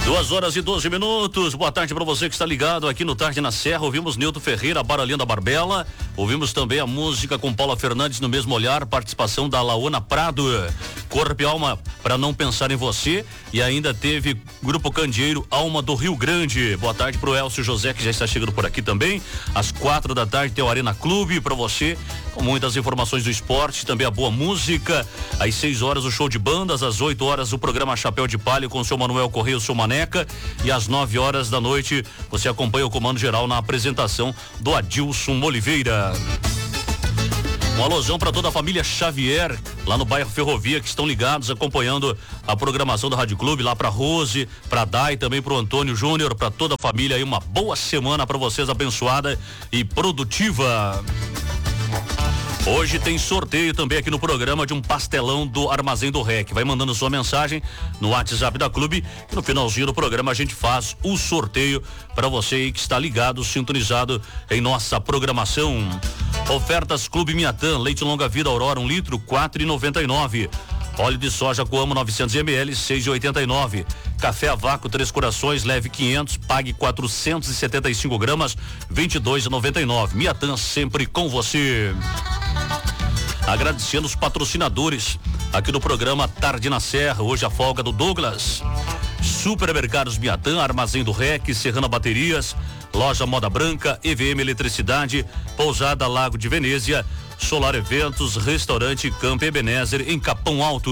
2h12. Boa tarde para você que está ligado aqui no Tarde na Serra. Ouvimos Nilton Ferreira, Baralhando a Barbela. Ouvimos também a música com Paula Fernandes, No Mesmo Olhar, participação da Laona Prado, Corpo e Alma para Não Pensar em Você. E ainda teve Grupo Candeeiro, Alma do Rio Grande. Boa tarde pro Elcio José, que já está chegando por aqui também. Às 4 da tarde tem o Arena Clube para você, com muitas informações do esporte, também a boa música. Às 6 horas o show de bandas, às 8 horas o programa Chapéu de Palha com o seu Manuel Correia, o seu Maneca, e às 9 horas da noite você acompanha o comando geral na apresentação do Adilson Oliveira. Um alusão para toda a família Xavier, lá no bairro Ferrovia, que estão ligados, acompanhando a programação da Rádio Clube, lá para Rose, para Dai, também para o Antônio Júnior, para toda a família aí, uma boa semana para vocês, abençoada e produtiva. Hoje tem sorteio também aqui no programa de um pastelão do Armazém do Rec. Vai mandando sua mensagem no WhatsApp da Clube e no finalzinho do programa a gente faz o sorteio para você aí que está ligado, sintonizado em nossa programação. Ofertas Clube Miatã, leite longa vida Aurora 1 litro, 4,99. Óleo de soja Coamo 900 ml, 6,89. Café a vácuo Três Corações, leve 500, pague 475 gramas, 22,99. Miatã sempre com você. Agradecendo os patrocinadores aqui do programa Tarde na Serra. Hoje a folga do Douglas. Supermercados Miatã, Armazém do Rec, Serrana Baterias, Loja Moda Branca, EVM Eletricidade, Pousada Lago de Venezia, Solar Eventos, Restaurante Campo Ebenezer em Capão Alto.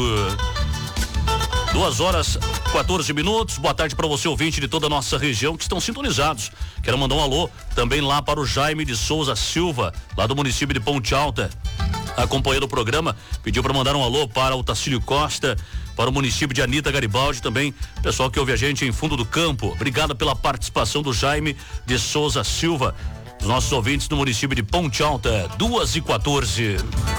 2h14. Boa tarde para você, ouvinte de toda a nossa região que estão sintonizados. Quero mandar um alô também lá para o Jaime de Souza Silva, lá do município de Ponte Alta, acompanhando o programa. Pediu para mandar um alô para o Tacílio Costa, para o município de Anita Garibaldi, também pessoal que ouve a gente em Fundo do Campo. Obrigado pela participação do Jaime de Souza Silva, os nossos ouvintes do município de Ponte Alta. 2h14.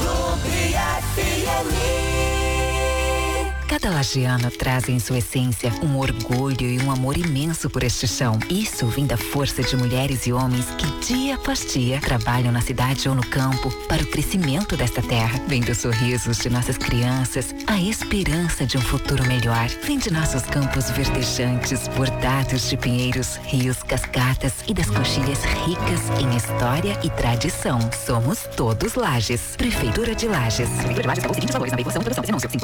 Cada lagiano traz em sua essência um orgulho e um amor imenso por este chão. Isso vem da força de mulheres e homens que dia após dia trabalham na cidade ou no campo para o crescimento desta terra. Vem dos sorrisos de nossas crianças, a esperança de um futuro melhor. Vem de nossos campos verdejantes, bordados de pinheiros, rios, cascatas e das coxilhas ricas em história e tradição. Somos todos Lages. Prefeitura de Lages. Prefeitura de Lages pagou os seguintes valores na veiculação, introdução, 19,